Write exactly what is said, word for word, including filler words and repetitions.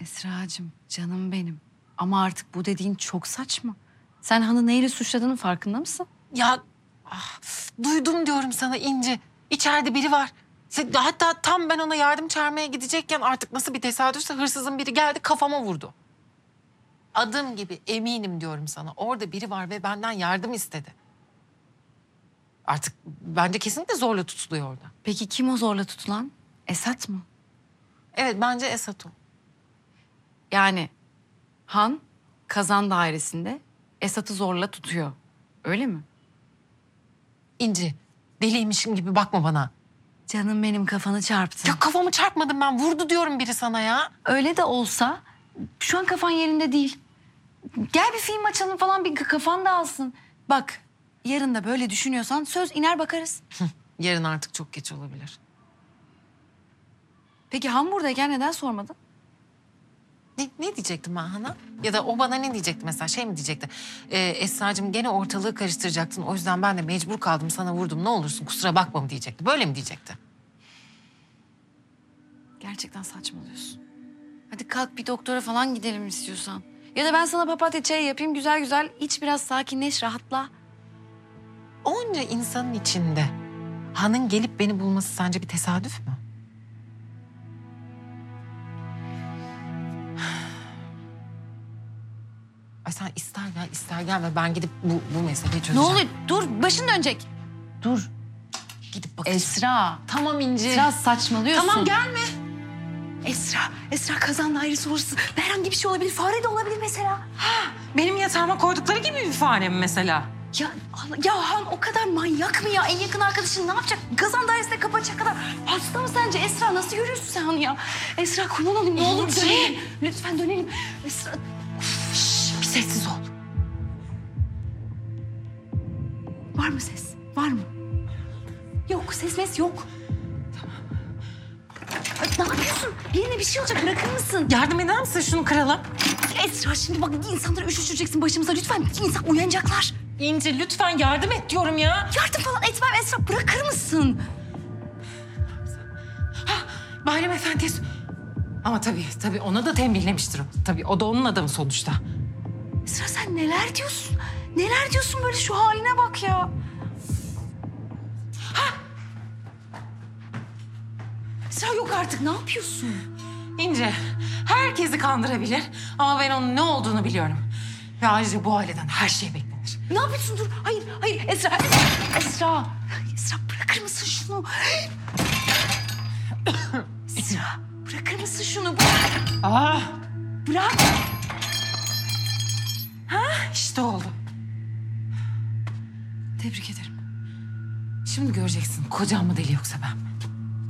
Esracığım, canım benim. Ama artık bu dediğin çok saçma. Sen Han'ı neyle suçladığının farkında mısın? Ya ah, duydum diyorum sana İnci. İçeride biri var. Se- Hatta tam ben ona yardım çağırmaya gidecekken artık nasıl bir tesadüfse hırsızın biri geldi kafama vurdu. Adım gibi eminim diyorum sana. Orada biri var ve benden yardım istedi. Artık bence kesinlikle zorla tutuluyor orada. Peki kim o zorla tutulan? Esat mı? Evet bence Esat o. Yani Han kazan dairesinde Esat'ı zorla tutuyor. Öyle mi? İnci deliymişim gibi bakma bana. Canım benim, kafanı çarptı. Ya kafamı çarpmadım ben. Vurdu diyorum biri sana ya. Öyle de olsa şu an kafan yerinde değil. Gel bir film açalım falan, bir kafan dağılsın. Bak, yarın da böyle düşünüyorsan söz iner bakarız. Yarın artık çok geç olabilir. Peki Han buradayken neden sormadın? Ne, ne diyecektim ben Hana? Ya da o bana ne diyecekti mesela? Şey mi diyecekti? Ee, Esra'cığım gene ortalığı karıştıracaktın. O yüzden ben de mecbur kaldım, sana vurdum. Ne olursun kusura bakma mı diyecekti? Böyle mi diyecekti? Gerçekten saçmalıyorsun. Hadi kalk bir doktora falan gidelim istiyorsan. Ya da ben sana papatya çayı yapayım, güzel güzel iç, biraz sakinleş, rahatla. Onca insanın içinde Han'ın gelip beni bulması sence bir tesadüf mü? Ay sen ister gel ister gelme, ben gidip bu, bu meseleyi çözeceğim. Ne oluyor? Dur, başın dönecek. Dur. Gidip bakacağım. Esra. Tamam İnci. Esra, saçmalıyorsun. Tamam gelme. Esra, Esra kazan dairesi hırsız. Herhangi bir şey olabilir, fare de olabilir mesela. Benim yatağıma koydukları gibi bir fare mi mesela? Ya, Allah- ya Han o kadar manyak mı ya? En yakın arkadaşın ne yapacak? Kazan dairesine kapatacak kadar. Hasta mı sence Esra? Nasıl görüyorsun sen Han'ı ya? Esra, kurban olayım, ne olur İnci. dönelim. Lütfen dönelim. Esra, Şş, bir sessiz ol. var mı ses? Var mı? Yok, ses mes yok. Ay, ne yapıyorsun? Birine bir şey olacak, bırakır mısın? Yardım eder misin şunu kıralım? Esra, şimdi bak insanları üşüştüreceksin başımıza. Lütfen, insan uyanacaklar. İnci lütfen yardım et diyorum ya. Yardım falan etmem Esra, bırakır mısın? Bayram Efendi. Ama tabii tabii ona da tembihlemiştir o. Tabii o da onun adamı sonuçta. Esra, sen neler diyorsun? Neler diyorsun, böyle şu haline bak ya. Esra, yok artık, ne yapıyorsun? İnci herkesi kandırabilir ama ben onun ne olduğunu biliyorum. Ve ayrıca bu aileden her şey beklenir. Ne yapıyorsun? Dur. Hayır, hayır. Esra, Esra. Esra, Esra bırakır mısın şunu? Esra, bırakır mısın şunu? Bırak. Aa, Bırak. işte oldu. Tebrik ederim. Şimdi göreceksin kocam mı deli yoksa ben mi?